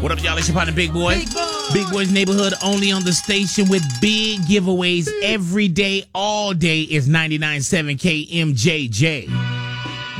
What up, y'all? It's your partner, Big Boy. Big Boy's Neighborhood, only on the station with big giveaways every day, all day is 99.7 KMJJ.